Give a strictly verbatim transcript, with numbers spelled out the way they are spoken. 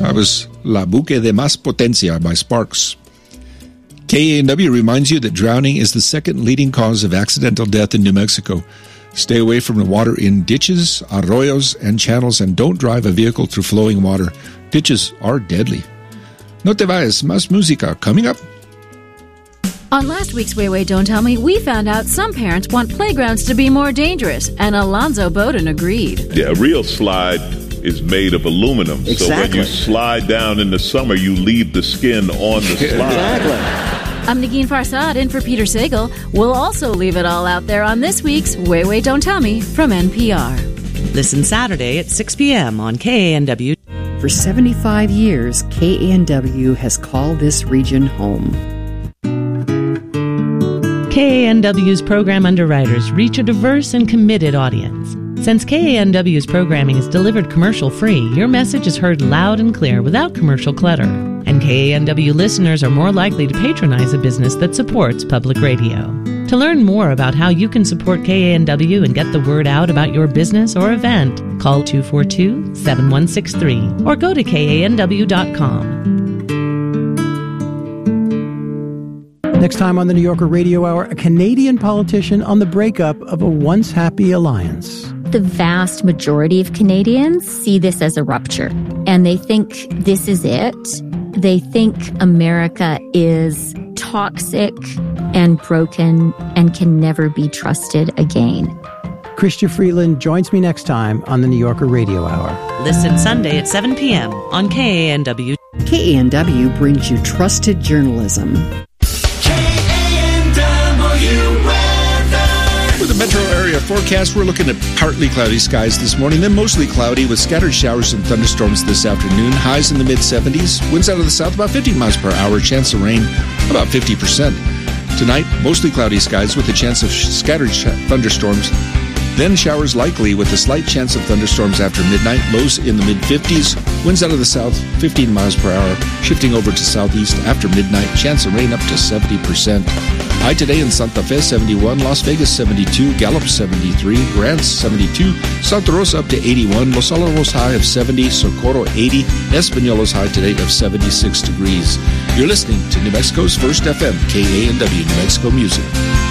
That was La Buque de Más Potencia by Sparks. K A N W reminds you that drowning is the second leading cause of accidental death in New Mexico. Stay away from the water in ditches, arroyos, and channels, and don't drive a vehicle through flowing water. Ditches are deadly. No te vayas, más música coming up. On last week's Wait, Wait, Don't Tell Me, we found out some parents want playgrounds to be more dangerous, and Alonzo Bowden agreed. Yeah, a real slide is made of aluminum. Exactly. So when you slide down in the summer, you leave the skin on the slide. Exactly. I'm Negin Farsad in for Peter Sagal. We'll also leave it all out there on this week's Wait, Wait, Don't Tell Me from N P R. Listen Saturday at six p.m. on K A N W. For seventy-five years, K A N W has called this region home. K A N W's program underwriters reach a diverse and committed audience. Since K A N W's programming is delivered commercial-free, your message is heard loud and clear without commercial clutter. And K A N W listeners are more likely to patronize a business that supports public radio. To learn more about how you can support K A N W and get the word out about your business or event, call two four two, seven one six three or go to K A N W dot com. Next time on the New Yorker Radio Hour, a Canadian politician on the breakup of a once happy alliance. The vast majority of Canadians see this as a rupture, and they think this is it. They think America is toxic and broken and can never be trusted again. Chrystia Freeland joins me next time on the New Yorker Radio Hour. Listen Sunday at seven p.m. on K A N W. K A N W brings you trusted journalism. For the metro area forecast, we're looking at partly cloudy skies this morning, then mostly cloudy with scattered showers and thunderstorms this afternoon. Highs in the mid-seventies. Winds out of the south about fifteen miles per hour. Chance of rain about fifty percent. Tonight, mostly cloudy skies with a chance of scattered sh- thunderstorms. Then showers likely with a slight chance of thunderstorms after midnight. Lows in the mid-fifties. Winds out of the south, fifteen miles per hour. Shifting over to southeast after midnight. Chance of rain up to seventy percent. High today in Santa Fe, seventy-one. Las Vegas, seventy-two. Gallup, seventy-three. Grants, seventy-two. Santa Rosa up to eighty-one. Los Alamos high of seventy. Socorro, eighty. Españolos high today of seventy-six degrees. You're listening to New Mexico's First F M, K A N W, New Mexico Music.